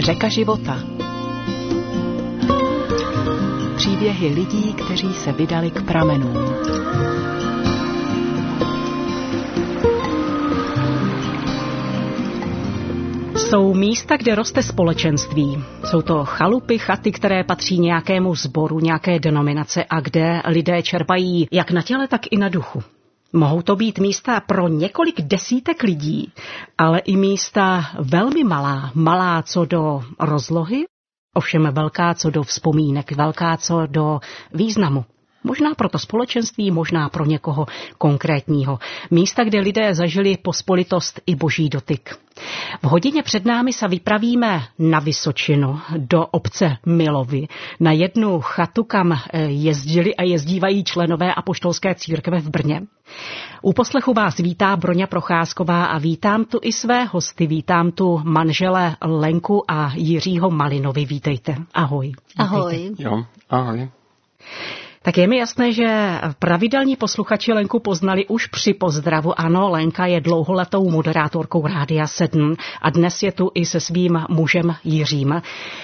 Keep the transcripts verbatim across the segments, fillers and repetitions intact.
Řeka života. Příběhy lidí, kteří se vydali k pramenům. Jsou místa, kde roste společenství. Jsou to chalupy, chaty, které patří nějakému sboru, nějaké denominace a kde lidé čerpají jak na těle, tak i na duchu. Mohou to být místa pro několik desítek lidí, ale i místa velmi malá. Malá co do rozlohy, ovšem velká co do vzpomínek, velká co do významu. Možná pro to společenství, možná pro někoho konkrétního. Místa, kde lidé zažili pospolitost i boží dotyk. V hodině před námi se vypravíme na Vysočinu, do obce Milovy, na jednu chatu, kam jezdili a jezdívají členové apoštolské církve v Brně. U poslechu vás vítá Broňa Procházková a vítám tu i své hosty. Vítám tu manžele Lenku a Jiřího Malinovi. Vítejte. Ahoj. Ahoj. Jo, ahoj. Tak je mi jasné, že pravidelní posluchači Lenku poznali už při pozdravu. Ano, Lenka je dlouholetou moderátorkou Rádia sedm a dnes je tu i se svým mužem Jiřím.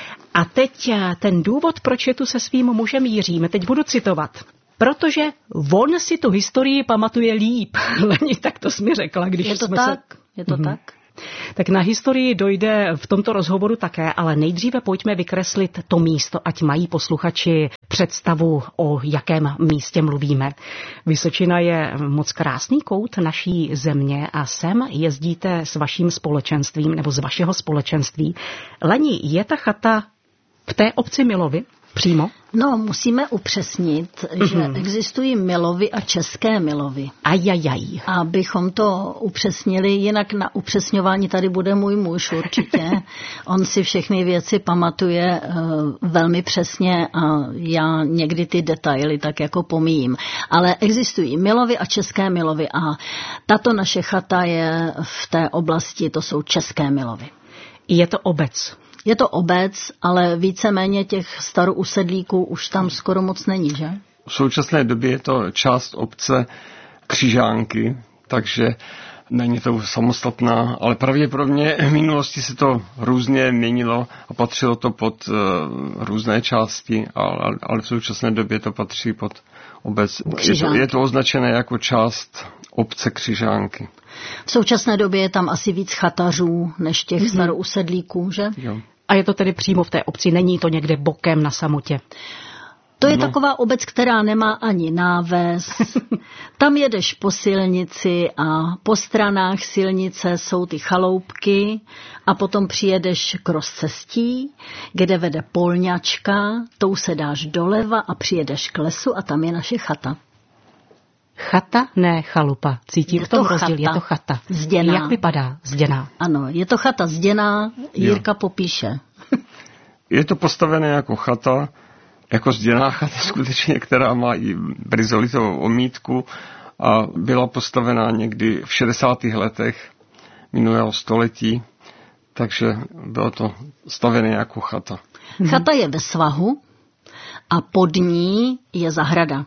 A teď ten důvod, proč je tu se svým mužem Jiřím, teď budu citovat. Protože on si tu historii pamatuje líp. Leni, tak to jsi mi řekla, když je to jsme tak? se... Je to mhm. tak? Tak na historii dojde v tomto rozhovoru také, ale nejdříve pojďme vykreslit to místo, ať mají posluchači představu, o jakém místě mluvíme. Vysočina je moc krásný kout naší země a sem jezdíte s vaším společenstvím nebo z vašeho společenství. Leni, je ta chata v té obci Milovy přímo? No, musíme upřesnit, mm-hmm. že existují Milovy a české Milovy. Ajajaj. Abychom to upřesnili, jinak na upřesňování tady bude můj muž určitě. On si všechny věci pamatuje uh, velmi přesně a já někdy ty detaily tak jako pomíjím. Ale existují Milovy a české Milovy a tato naše chata je v té oblasti, to jsou české Milovy. Je to obec? Je to obec, ale víceméně těch starousedlíků už tam skoro moc není, že? V současné době je to část obce Křižánky, takže není to samostatná, ale pravděpodobně v minulosti se to různě měnilo a patřilo to pod uh, různé části, ale, ale v současné době to patří pod obec. Je to, je to označené jako část obce Křižánky. V současné době je tam asi víc chatařů než těch mm-hmm. starousedlíků, že? Jo. A je to tedy přímo v té obci, není to někde bokem na samotě? To je no. taková obec, která nemá ani náves. Tam jedeš po silnici a po stranách silnice jsou ty chaloupky a potom přijedeš k rozcestí, kde vede polňačka, tou se dáš doleva a přijedeš k lesu a tam je naše chata. Chata, ne chalupa. Cítím je v tom to rozdíl, chata, je to chata. Zděná. Jak vypadá zděná? Ano, je to chata zděná, Jirka jo. popíše. Je to postavené jako chata, jako zděná chata skutečně, která má i brizolitovou omítku a byla postavená někdy v šedesátých letech minulého století, takže bylo to stavené jako chata. Chata je ve svahu a pod ní je zahrada.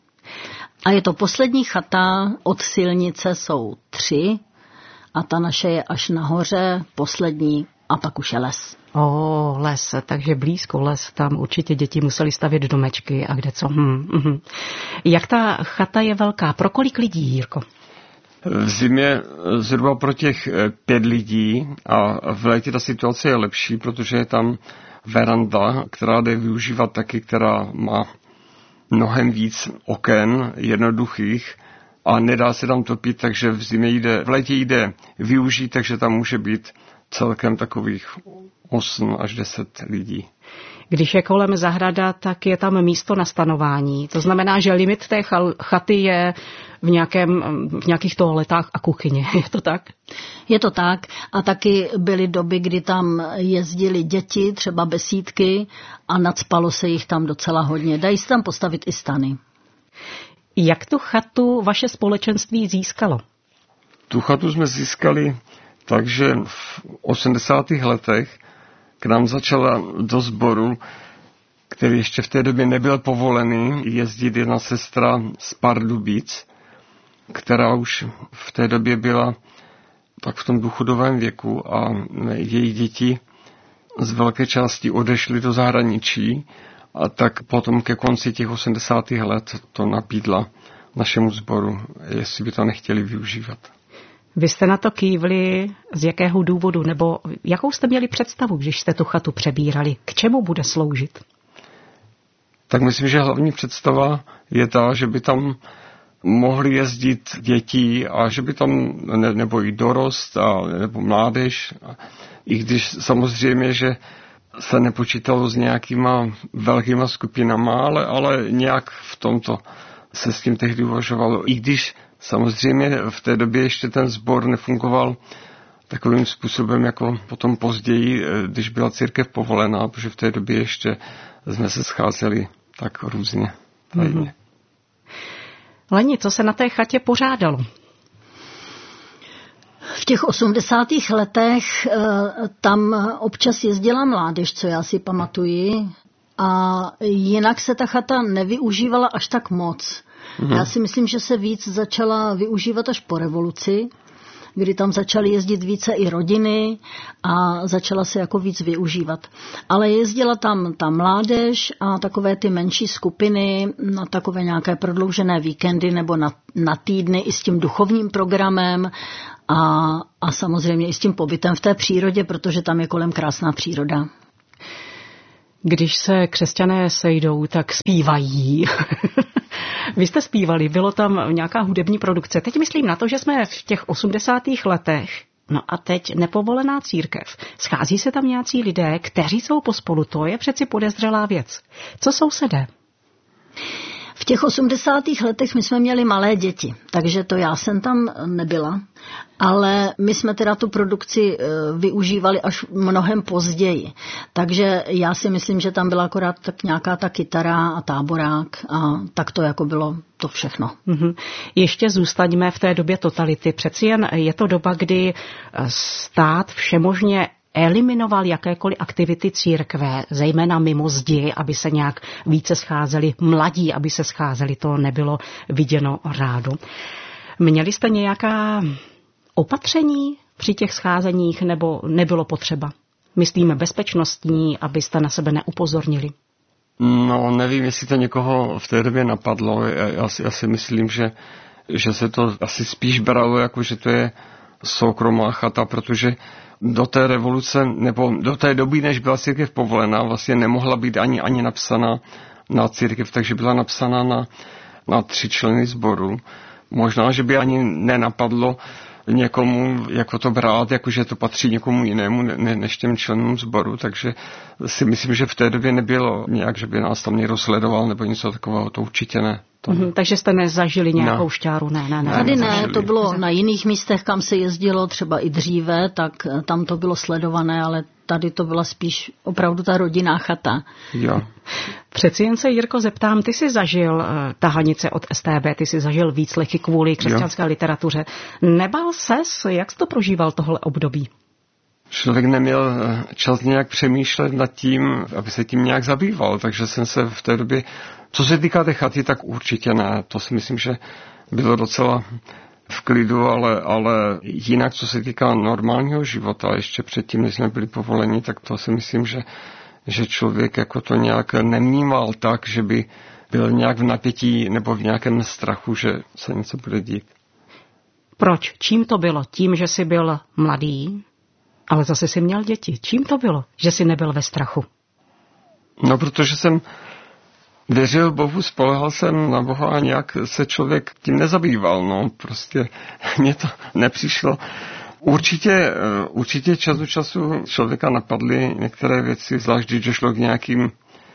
A je to poslední chata, od silnice jsou tři a ta naše je až nahoře, poslední a pak už je les. O, les, takže blízko les, tam určitě děti museli stavět domečky a kde co. Hm, hm. Jak ta chata je velká? Pro kolik lidí, Jirko? V zimě zhruba pro těch pět lidí a v létě ta situace je lepší, protože je tam veranda, která jde využívat taky, která má mnohem víc oken jednoduchých a nedá se tam topit, takže v zimě jde, v létě jde využít, takže tam může být celkem takových osm až deset lidí. Když je kolem zahrada, tak je tam místo na stanování. To znamená, že limit té chaty je v, nějakém, v nějakých toaletách a kuchyně. Je to tak? Je to tak a taky byly doby, kdy tam jezdili děti, třeba besídky a nacpalo se jich tam docela hodně. Dají se tam postavit i stany. Jak tu chatu vaše společenství získalo? Tu chatu jsme získali takže v osmdesátých letech k nám začala do sboru, který ještě v té době nebyl povolený, jezdit jedna sestra z Pardubic, která už v té době byla tak v tom důchodovém věku a její děti z velké části odešli do zahraničí a tak potom ke konci těch osmdesátých let to nabídla našemu sboru, jestli by to nechtěli využívat. Vy jste na to kývli z jakého důvodu, nebo jakou jste měli představu, když jste tu chatu přebírali? K čemu bude sloužit? Tak myslím, že hlavní představa je ta, že by tam mohli jezdit děti a že by tam, ne, nebo i dorost, a, nebo mládež, a, i když samozřejmě, že se nepočítalo s nějakýma velkýma skupinama, ale, ale nějak v tomto se s tím tehdy uvažovalo. I když samozřejmě v té době ještě ten sbor nefungoval takovým způsobem, jako potom později, když byla církev povolená, protože v té době ještě jsme se scházeli tak různě. Mm-hmm. Leni, co se na té chatě pořádalo? V těch osmdesátých letech tam občas jezdila mládež, co já si pamatuji, a jinak se ta chata nevyužívala až tak moc. Mm-hmm. Já si myslím, že se víc začala využívat až po revoluci, kdy tam začaly jezdit více i rodiny a začala se jako víc využívat. Ale jezdila tam ta mládež a takové ty menší skupiny na takové nějaké prodloužené víkendy nebo na, na týdny i s tím duchovním programem a, a samozřejmě i s tím pobytem v té přírodě, protože tam je kolem krásná příroda. Když se křesťané sejdou, tak zpívají. Vy jste zpívali, bylo tam nějaká hudební produkce. Teď myslím na to, že jsme v těch osmdesátých letech, no a teď nepovolená církev. Schází se tam nějací lidé, kteří jsou pospolu, to je přeci podezřelá věc. Co sousedé? V těch osmdesátých letech my jsme měli malé děti, takže to já jsem tam nebyla, ale my jsme teda tu produkci využívali až mnohem později. Takže já si myslím, že tam byla akorát tak nějaká ta kytara a táborák a tak to jako bylo to všechno. Mm-hmm. Ještě zůstaňme v té době totality. Přeci jen je to doba, kdy stát všemožně eliminoval jakékoliv aktivity církve, zejména mimo zdi, aby se nějak více scházeli mladí, aby se scházeli, to nebylo viděno rádu. Měli jste nějaká opatření při těch scházeních, nebo nebylo potřeba? Myslíme bezpečnostní, abyste na sebe neupozornili. No, nevím, jestli to někoho v té době napadlo. Já si, já si myslím, že, že se to asi spíš bralo, jako že to je soukromá chata, protože do té revoluce, nebo do té doby, než byla církev povolená, vlastně nemohla být ani, ani napsaná na církev, takže byla napsaná na, na tři členy sboru. Možná, že by ani nenapadlo někomu jako to brát, jakože to patří někomu jinému ne, než těm členům sboru, takže si myslím, že v té době nebylo nějak, že by nás tam někdo sledoval nebo něco takového, to určitě ne. To... Mm-hmm, takže jste nezažili nějakou ne. šťáru? Ne, ne, ne. Tady ne, to bylo na jiných místech, kam se jezdilo třeba i dříve, tak tam to bylo sledované, ale tady to byla spíš opravdu ta rodinná chata. Jo. Přeci jen se, Jirko, zeptám, ty jsi zažil uh, tahanice od S T B, ty jsi zažil výslechy kvůli křesťanské jo. literatuře. Nebál ses, jak jsi to prožíval tohle období? Člověk neměl čas nějak přemýšlet nad tím, aby se tím nějak zabýval, takže jsem se v té době, co se týká té chaty, tak určitě ne. To si myslím, že bylo docela v klidu, ale, ale jinak, co se týká normálního života, ještě předtím, než jsme byli povoleni, tak to si myslím, že, že člověk jako to nějak nevnímal tak, že by byl nějak v napětí nebo v nějakém strachu, že se něco bude dít. Proč? Čím to bylo? Tím, že jsi byl mladý? Ale zase jsi měl děti. Čím to bylo, že jsi nebyl ve strachu? No, protože jsem věřil Bohu, spolehal jsem na Boha a nějak se člověk tím nezabýval. No, prostě mně to nepřišlo. Určitě, určitě čas od času člověka napadly některé věci, zvlášť když došlo k nějakým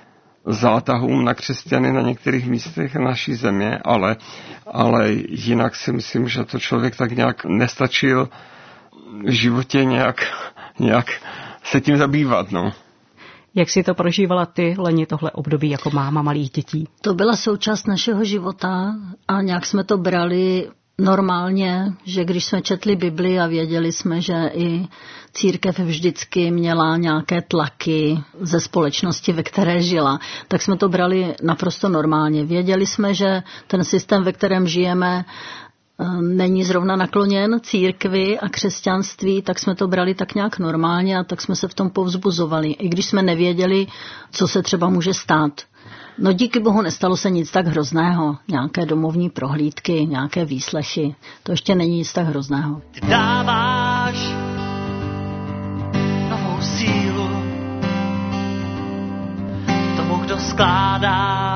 zátahům na křesťany na některých místech naší země, ale, ale jinak si myslím, že to člověk tak nějak nestačil v životě nějak, nějak se tím zabývat, no. Jak jsi to prožívala ty, Leni, tohle období jako máma malých dětí? To byla součást našeho života a nějak jsme to brali normálně, že když jsme četli Bibli a věděli jsme, že i církev vždycky měla nějaké tlaky ze společnosti, ve které žila, tak jsme to brali naprosto normálně. Věděli jsme, že ten systém, ve kterém žijeme, není zrovna nakloněn církvi a křesťanství, tak jsme to brali tak nějak normálně a tak jsme se v tom povzbuzovali, i když jsme nevěděli, co se třeba může stát. No díky bohu nestalo se nic tak hrozného. Nějaké domovní prohlídky, nějaké výslechy. To ještě není nic tak hrozného. Ty dáváš novou sílu tomu, kdo skládá